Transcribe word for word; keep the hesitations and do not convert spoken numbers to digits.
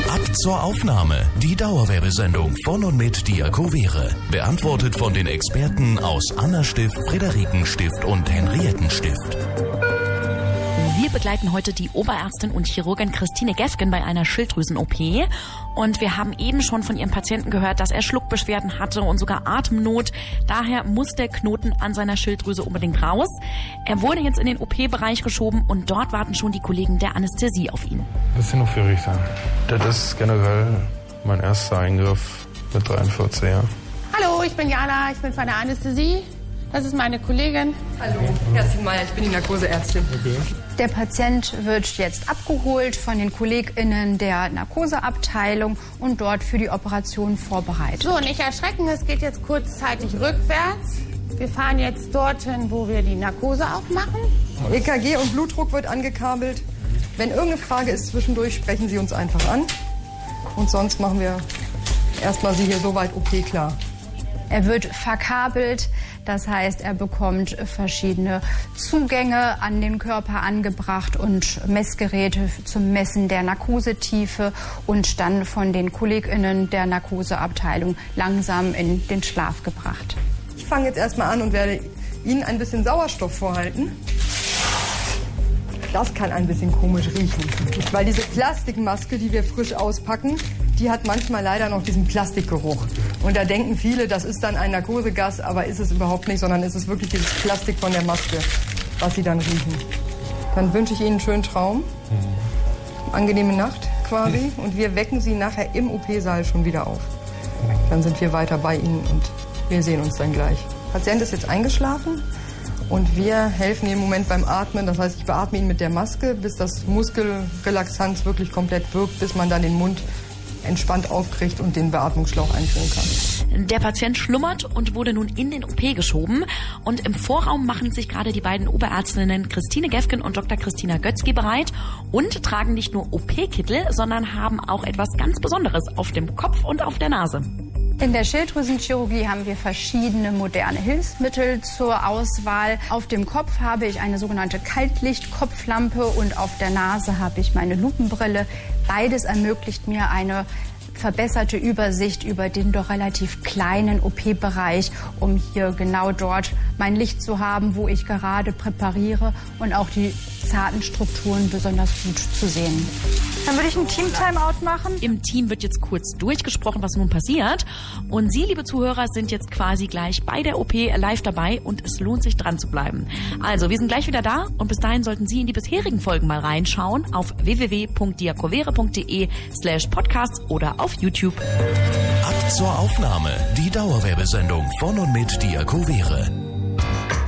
Ab zur Aufnahme. Die Dauerwerbesendung von und mit Diakovere. Beantwortet von den Experten aus Anna-Stift, Friederiken-Stift und Henriettenstift. Wir begleiten heute die Oberärztin und Chirurgin Christine Gefgen bei einer Schilddrüsen-O P. Und wir haben eben schon von ihrem Patienten gehört, dass er Schluckbeschwerden hatte und sogar Atemnot. Daher muss der Knoten an seiner Schilddrüse unbedingt raus. Er wurde jetzt in den O P-Bereich geschoben und dort warten schon die Kollegen der Anästhesie auf ihn. Das sind noch vier Richter. Das ist generell mein erster Eingriff mit dreiundvierzig Jahren. Hallo, ich bin Jana, ich bin von der Anästhesie. Das ist meine Kollegin. Hallo, Kerstin Meyer, ich bin die Narkoseärztin. Okay. Der Patient wird jetzt abgeholt von den KollegInnen der Narkoseabteilung und dort für die Operation vorbereitet. So, nicht erschrecken, es geht jetzt kurzzeitig rückwärts. Wir fahren jetzt dorthin, wo wir die Narkose auch machen. E K G und Blutdruck wird angekabelt. Wenn irgendeine Frage ist zwischendurch, sprechen Sie uns einfach an. Und sonst machen wir erstmal Sie hier soweit O P klar. Er wird verkabelt, das heißt, er bekommt verschiedene Zugänge an den Körper angebracht und Messgeräte zum Messen der Narkosetiefe und dann von den KollegInnen der Narkoseabteilung langsam in den Schlaf gebracht. Ich fange jetzt erstmal an und werde Ihnen ein bisschen Sauerstoff vorhalten. Das kann ein bisschen komisch riechen, weil diese Plastikmaske, die wir frisch auspacken, die hat manchmal leider noch diesen Plastikgeruch. Und da denken viele, das ist dann ein Narkosegas, aber ist es überhaupt nicht, sondern ist es wirklich dieses Plastik von der Maske, was sie dann riechen. Dann wünsche ich Ihnen einen schönen Traum, angenehme Nacht quasi, und wir wecken Sie nachher im O P-Saal schon wieder auf. Dann sind wir weiter bei Ihnen und wir sehen uns dann gleich. Der Patient ist jetzt eingeschlafen. Und wir helfen ihm im Moment beim Atmen. Das heißt, ich beatme ihn mit der Maske, bis das Muskelrelaxanz wirklich komplett wirkt, bis man dann den Mund entspannt aufkriegt und den Beatmungsschlauch einführen kann. Der Patient schlummert und wurde nun in den O P geschoben. Und im Vorraum machen sich gerade die beiden Oberärztinnen Christine Gefgen und Doktor Christina Götzky bereit und tragen nicht nur O P-Kittel, sondern haben auch etwas ganz Besonderes auf dem Kopf und auf der Nase. In der Schilddrüsenchirurgie haben wir verschiedene moderne Hilfsmittel zur Auswahl. Auf dem Kopf habe ich eine sogenannte Kaltlicht-Kopflampe und auf der Nase habe ich meine Lupenbrille. Beides ermöglicht mir eine verbesserte Übersicht über den doch relativ kleinen O P-Bereich, um hier genau dort mein Licht zu haben, wo ich gerade präpariere und auch die zarten Strukturen besonders gut zu sehen. Dann würde ich ein Team-Timeout machen. Im Team wird jetzt kurz durchgesprochen, was nun passiert. Und Sie, liebe Zuhörer, sind jetzt quasi gleich bei der O P live dabei und es lohnt sich dran zu bleiben. Also, wir sind gleich wieder da und bis dahin sollten Sie in die bisherigen Folgen mal reinschauen auf w w w punkt diakovere punkt de slash podcasts oder auf YouTube. Ab zur Aufnahme. Die Dauerwerbesendung von und mit Diakovere.